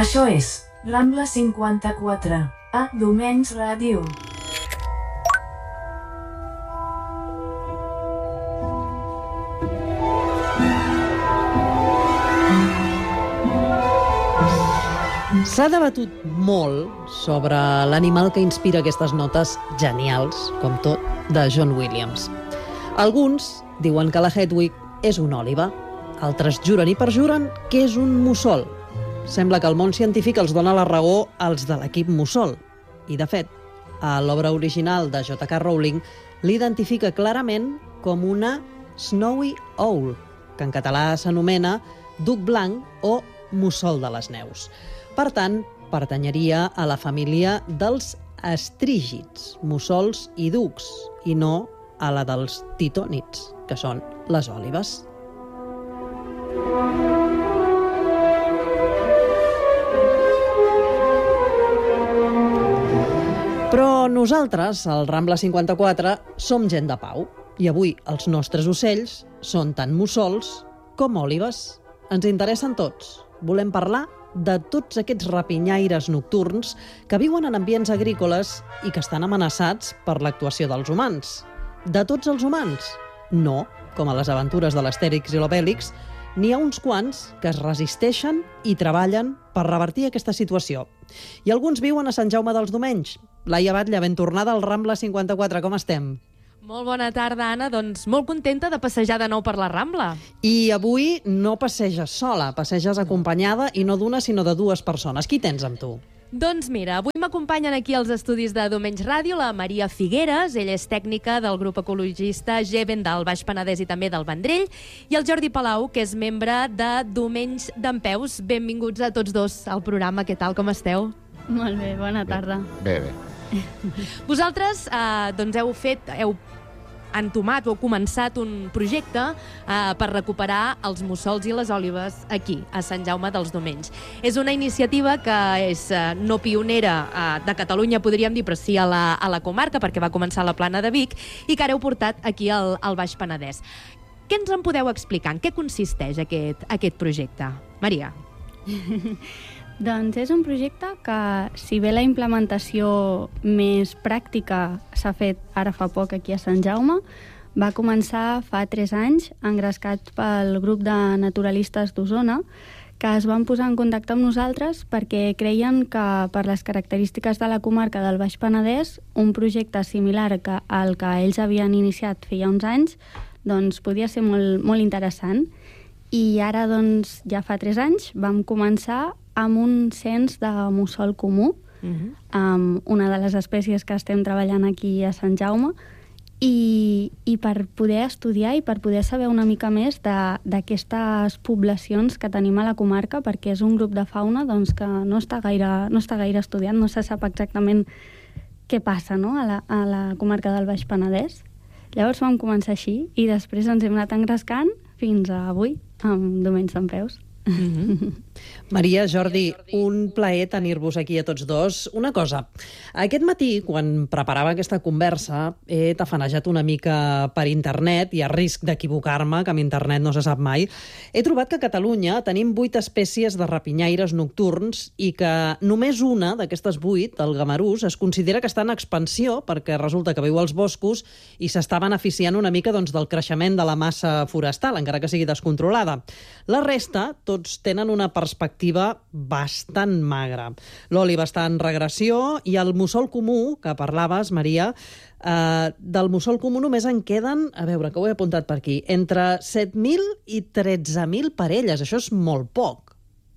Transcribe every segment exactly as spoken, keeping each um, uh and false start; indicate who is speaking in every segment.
Speaker 1: Això és Rambla cinquanta-quatre, a Domenys Ràdio.
Speaker 2: S'ha debatut molt sobre l'animal que inspira aquestes notes genials, com tot, de John Williams. Alguns diuen que la Hedwig és una òliba, altres juren i perjuren que és un mussol. Sembla que el món científic els dona la raó als de l'equip mussol. I, de fet, a l'obra original de J K Rowling l'identifica clarament com una Snowy Owl, que en català s'anomena duc blanc o mussol de les neus. Per tant, pertanyeria a la família dels astrígids, mussols i ducs, i no a la dels titònids, que són les òlibes. Però nosaltres, al Rambla cinquanta-quatre, som gent de pau, i avui els nostres ocells són tant mussols com òlibes. Ens interessen tots. Volem parlar de tots aquests rapinyaires nocturns que viuen en ambients agrícoles i que estan amenaçats per l'actuació dels humans. De tots els humans? No, com a les aventures de l'Astèrix i l'Obèlix, n'hi ha uns quants que es resisteixen i treballen per revertir aquesta situació. I alguns viuen a Sant Jaume dels Domenys. Laia Batlle, ben tornada al Rambla cinquanta-quatre, com estem?
Speaker 3: Molt bona tarda, Anna. Doncs molt contenta de passejar de nou per la Rambla.
Speaker 2: I avui no passeges sola, passeges acompanyada i no d'una sinó de dues persones. Qui tens amb tu?
Speaker 3: Doncs mira, avui m'acompanyen aquí als estudis de Domenys Ràdio la Maria Figueres, ella és tècnica del grup ecologista Geven del Baix Penedès i també del Vendrell, i el Jordi Palau, que és membre de Domenys Dempeus. Benvinguts a tots dos al programa. Què tal, com esteu?
Speaker 4: Molt bé, bona tarda.
Speaker 5: Bé, bé.
Speaker 3: Vosaltres eh, doncs heu fet, heu entomat o heu començat un projecte eh, per recuperar els mussols i les òlibes aquí, a Sant Jaume dels Domenys. És una iniciativa que és eh, no pionera eh, de Catalunya, podríem dir, però sí a la, a la comarca, perquè va començar a la Plana de Vic, i que ara heu portat aquí al, al Baix Penedès. Què ens en podeu explicar? En què consisteix aquest, aquest projecte? Maria.
Speaker 4: Doncs és un projecte que, si bé la implementació més pràctica s'ha fet ara fa poc aquí a Sant Jaume, va començar fa tres anys, engrescat pel grup de naturalistes d'Osona, que es van posar en contacte amb nosaltres perquè creien que, per les característiques de la comarca del Baix Penedès, un projecte similar que al que ells havien iniciat feia uns anys, doncs podia ser molt, molt interessant. I ara, doncs, ja fa tres anys, vam començar amb un cens de mussol comú, uh-huh. amb una de les espècies que estem treballant aquí a Sant Jaume, i, i per poder estudiar i per poder saber una mica més d'aquestes poblacions que tenim a la comarca, perquè és un grup de fauna doncs, que no està gaire, no està gaire estudiat, no se sap exactament què passa, no?, a, la, a la comarca del Baix Penedès. Llavors vam començar així i després ens hem anat engrescant fins a avui, amb Domenys Dempeus.
Speaker 2: Mm-hmm. Maria, Jordi, un plaer tenir-vos aquí a tots dos. Una cosa, aquest matí, quan preparava aquesta conversa, he tafanejat una mica per internet, i a risc d'equivocar-me, que amb internet no se sap mai, he trobat que a Catalunya tenim vuit espècies de rapinyaires nocturns i que només una d'aquestes vuit, el gamarús, es considera que està en expansió perquè resulta que viu als boscos i s'està beneficiant una mica doncs, del creixement de la massa forestal, encara que sigui descontrolada. La resta, tots tenen una perspectiva bastant magra. L'òliba està en regressió i el mussol comú, que parlaves, Maria, eh, del mussol comú només en queden, a veure, que ho he apuntat per aquí, entre set mil i tretze mil parelles. Això és molt poc.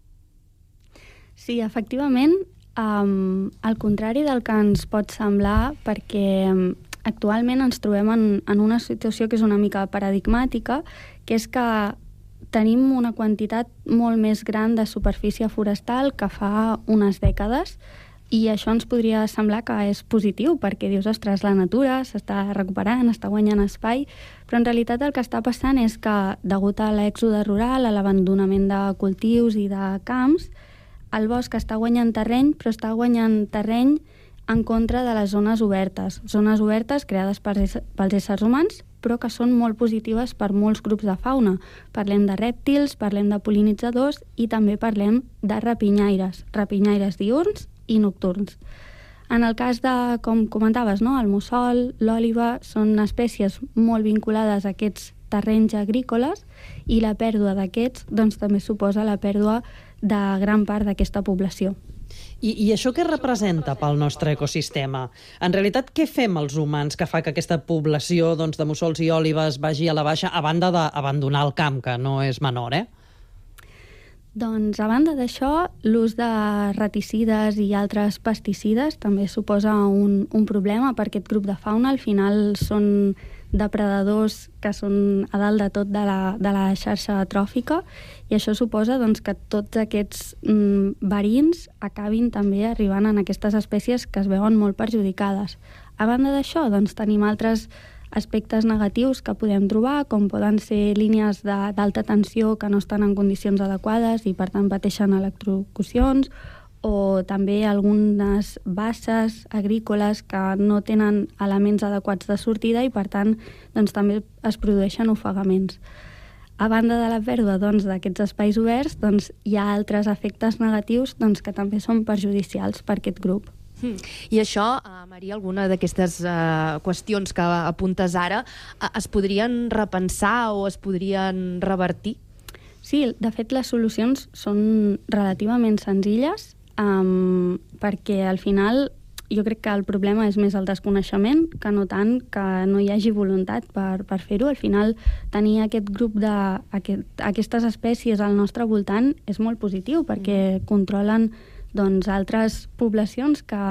Speaker 4: Sí, efectivament, um, al contrari del que ens pot semblar, perquè um, actualment ens trobem en, en una situació que és una mica paradigmàtica, que és que tenim una quantitat molt més gran de superfície forestal que fa unes dècades, i això ens podria semblar que és positiu, perquè dius, ostres, la natura s'està recuperant, està guanyant espai, però en realitat el que està passant és que, degut a l'èxode rural, a l'abandonament de cultius i de camps, el bosc està guanyant terreny, però està guanyant terreny en contra de les zones obertes. Zones obertes creades per, pels éssers humans, però que són molt positives per molts grups de fauna. Parlem de rèptils, parlem de pol·linitzadors i també parlem de rapinyaires, rapinyaires diürns i nocturns. En el cas de, com comentaves, no? El mussol, l'òliba, són espècies molt vinculades a aquests terrenys agrícoles i la pèrdua d'aquests doncs, també suposa la pèrdua de gran part d'aquesta població.
Speaker 2: I, I això què representa pel nostre ecosistema? En realitat, què fem els humans que fa que aquesta població doncs, de mussols i òlibes vagi a la baixa, a banda d'abandonar el camp, que no és menor, eh?
Speaker 4: Doncs, a banda d'això, l'ús de reticides i altres pesticides també suposa un, un problema per aquest grup de fauna. Al final són depredadors que són a dalt de tot de la, de la xarxa tròfica i això suposa doncs, que tots aquests mm, verins acabin també arribant en aquestes espècies que es veuen molt perjudicades. A banda d'això, doncs, tenim altres aspectes negatius que podem trobar, com poden ser línies d'alta tensió que no estan en condicions adequades i per tant pateixen electrocucions, o també algunes basses agrícoles que no tenen elements adequats de sortida i per tant doncs, també es produeixen ofegaments. A banda de la pèrdua doncs, d'aquests espais oberts, doncs, hi ha altres efectes negatius doncs, que també són perjudicials per aquest grup.
Speaker 3: Mm. I això, uh, Maria, alguna d'aquestes uh, qüestions que apuntes ara uh, es podrien repensar o es podrien revertir?
Speaker 4: Sí, de fet les solucions són relativament senzilles um, perquè al final jo crec que el problema és més el desconeixement que no tant que no hi hagi voluntat per, per fer-ho. Al final tenir aquest grup de aquest, aquestes espècies al nostre voltant és molt positiu perquè controlen doncs, altres poblacions que